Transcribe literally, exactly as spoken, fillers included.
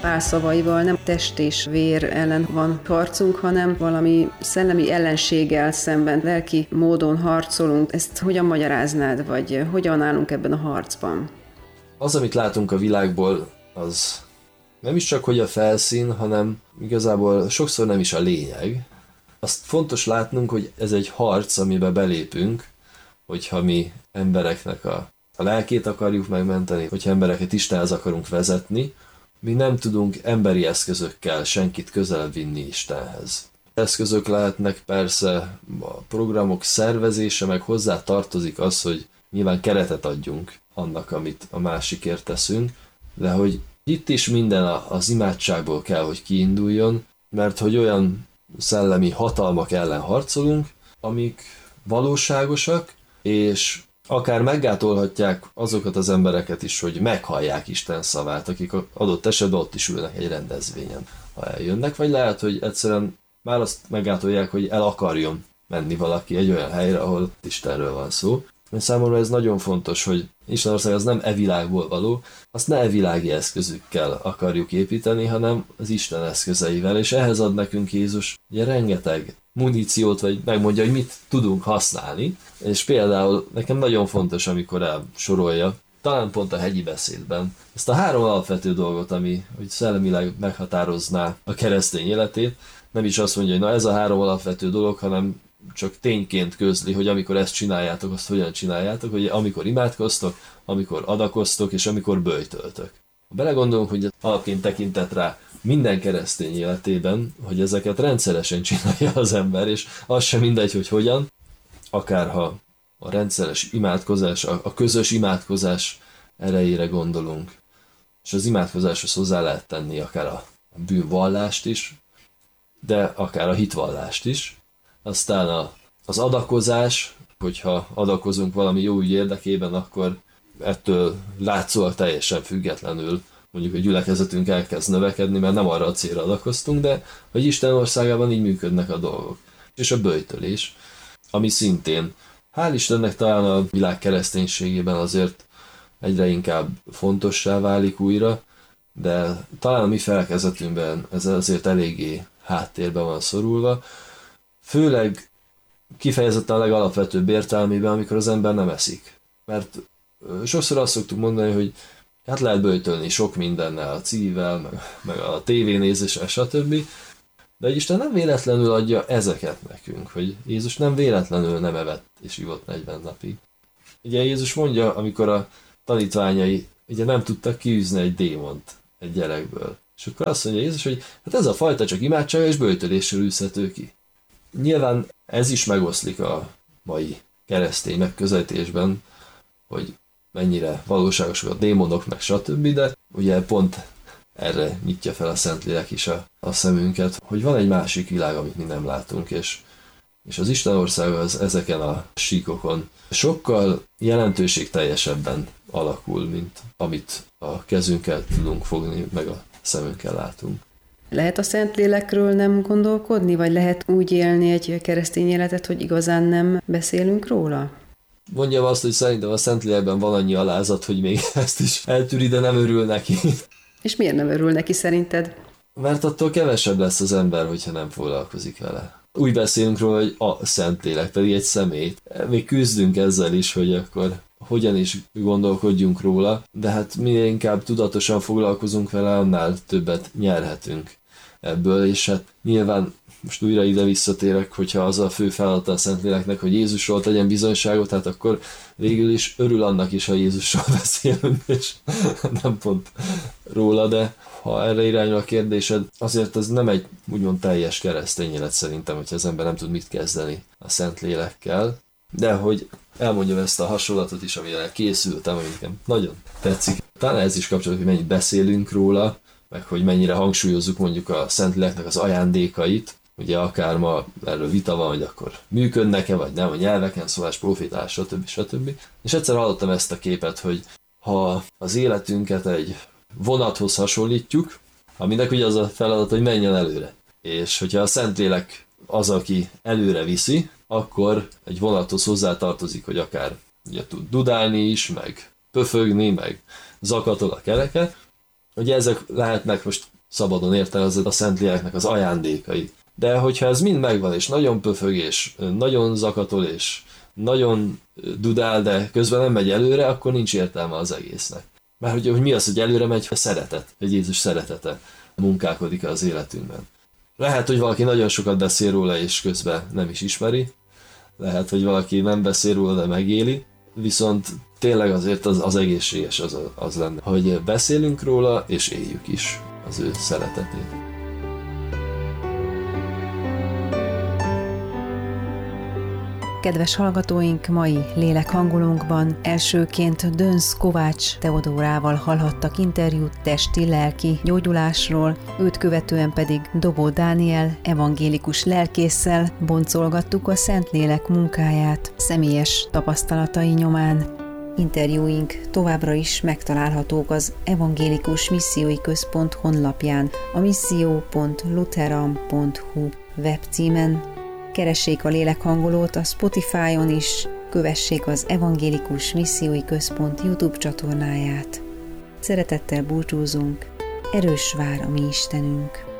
Pál szavaival nem test és vér ellen van harcunk, hanem valami szellemi ellenséggel szemben, lelki módon harcolunk. Ezt hogyan magyaráznád, vagy hogyan állunk ebben a harcban? Az, amit látunk a világból, az nem is csak hogy a felszín, hanem igazából sokszor nem is a lényeg. Azt fontos látnunk, hogy ez egy harc, amiben belépünk, hogyha mi embereknek a, a lelkét akarjuk megmenteni, hogyha embereket Istenhez akarunk vezetni, mi nem tudunk emberi eszközökkel senkit közelebb vinni Istenhez. Eszközök lehetnek persze a programok szervezése, meg hozzá tartozik az, hogy nyilván keretet adjunk annak, amit a másikért teszünk, de hogy itt is minden az imádságból kell, hogy kiinduljon, mert hogy olyan szellemi hatalmak ellen harcolunk, amik valóságosak, és akár meggátolhatják azokat az embereket is, hogy meghallják Isten szavát, akik adott esetben ott is ülnek egy rendezvényen, ha eljönnek, vagy lehet, hogy egyszerűen már azt meggátolják, hogy el akarjon menni valaki egy olyan helyre, ahol Istenről van szó. Számomra ez nagyon fontos, hogy Istenország az nem e világból való, azt ne e világi eszközükkel akarjuk építeni, hanem az Isten eszközeivel, és ehhez ad nekünk Jézus ugye rengeteg muníciót, vagy megmondja, hogy mit tudunk használni, és például nekem nagyon fontos, amikor elsorolja, talán pont a hegyi beszédben, ezt a három alapvető dolgot, ami hogy szellemileg meghatározná a keresztény életét, nem is azt mondja, hogy na ez a három alapvető dolog, hanem csak tényként közli, hogy amikor ezt csináljátok, azt hogyan csináljátok, hogy amikor imádkoztok, amikor adakoztok, és amikor böjtöltök. Ha belegondolunk, hogy alapként tekintett rá minden keresztény életében, hogy ezeket rendszeresen csinálja az ember, és az sem mindegy, hogy hogyan, akárha a rendszeres imádkozás, a közös imádkozás erejére gondolunk, és az imádkozáshoz hozzá lehet tenni akár a bűnvallást is, de akár a hitvallást is. Aztán a, az adakozás, hogyha adakozunk valami jó ügy érdekében, akkor ettől látszólag teljesen függetlenül mondjuk a gyülekezetünk elkezd növekedni, mert nem arra a célra adakoztunk, de hogy Isten országában így működnek a dolgok. És a böjtölés, ami szintén, hál' Istennek talán a világ kereszténységében azért egyre inkább fontossá válik újra, de talán a mi felekezetünkben ez azért eléggé háttérben van szorulva, főleg kifejezetten a legalapvetőbb értelmében, amikor az ember nem eszik. Mert sokszor azt szoktuk mondani, hogy hát lehet böjtölni sok mindennel, a civivel, meg, meg a tévénézéssel, stb. De hogy Isten nem véletlenül adja ezeket nekünk, hogy Jézus nem véletlenül nem evett és ivott negyven napig. Ugye Jézus mondja, amikor a tanítványai ugye nem tudtak kiűzni egy démont egy gyerekből. És akkor azt mondja Jézus, hogy hát ez a fajta csak imádsága és böjtöléssel űzhető ki. Nyilván ez is megoszlik a mai keresztény megközelítésben, hogy mennyire valóságosak a démonok, meg stb., de ugye pont erre nyitja fel a Szentlélek is a, a szemünket, hogy van egy másik világ, amit mi nem látunk, és, és az Isten országa az ezeken a síkokon sokkal jelentőségteljesebben alakul, mint amit a kezünkkel tudunk fogni, meg a szemünkkel látunk. Lehet a Szentlélekről nem gondolkodni, vagy lehet úgy élni egy keresztény életet, hogy igazán nem beszélünk róla? Mondjam azt, hogy szerintem a Szentlélekben van annyi alázat, hogy még ezt is eltűri, de nem örül neki. És miért nem örül neki szerinted? Mert attól kevesebb lesz az ember, hogyha nem foglalkozik vele. Úgy beszélünk róla, hogy a Szentlélek pedig egy személy. Még küzdünk ezzel is, hogy akkor hogyan is gondolkodjunk róla, de hát minél inkább tudatosan foglalkozunk vele, annál többet nyerhetünk ebből, és hát nyilván most újra ide visszatérek, hogyha az a fő feladata a Szentléleknek, hogy Jézusról tegyen bizonyságot, hát akkor végül is örül annak is, ha Jézusról beszélünk, és nem pont róla, de ha erre irányul a kérdésed, azért ez nem egy úgymond teljes keresztény élet szerintem, hogyha az ember nem tud mit kezdeni a Szentlélekkel, de hogy elmondjam ezt a hasonlatot is, amire készültem, ami nekem nagyon tetszik. Talán ez is kapcsolatban, hogy mennyit beszélünk róla, meg hogy mennyire hangsúlyozzuk mondjuk a Szentléleknek az ajándékait. Ugye akár ma erről vita van, hogy akkor működnek-e, vagy nem a nyelveken, szólás, profitálás, stb. stb. És egyszer hallottam ezt a képet, hogy ha az életünket egy vonathoz hasonlítjuk, aminek ugye az a feladat, hogy menjen előre. És hogyha a Szentlélek az, aki előre viszi, akkor egy vonathoz hozzátartozik, hogy akár ugye tud dudálni is, meg pöfögni, meg zakatol a kereke. Ugye ezek lehetnek most szabadon értelmezed a Szentléleknek az ajándékait. De hogyha ez mind megvan, és nagyon pöfög, és nagyon zakatol, és nagyon dudál, de közben nem megy előre, akkor nincs értelme az egésznek. Mert hogy, hogy mi az, hogy előre megy? A szeretet, hogy Jézus szeretete munkálkodik az életünkben. Lehet, hogy valaki nagyon sokat beszél róla, és közben nem is ismeri. Lehet, hogy valaki nem beszél róla, de megéli. Viszont tényleg azért az, az egészséges az, az lenne, hogy beszélünk róla, és éljük is az ő szeretetét. Kedves hallgatóink, mai lélekhangolónkban elsőként Dönsz Kovács Teodórával hallhattak interjút testi-lelki gyógyulásról, őt követően pedig Dobó Dániel evangélikus lelkésszel boncolgattuk a Szentlélek munkáját személyes tapasztalatai nyomán. Interjúink továbbra is megtalálhatók az Evangélikus Missziói Központ honlapján, a misszió pont lutheran pont hu webcímen. Keressék a lélekhangolót a Spotify-on is, kövessék az Evangélikus Missziói Központ YouTube csatornáját. Szeretettel búcsúzunk, erős vár a mi Istenünk!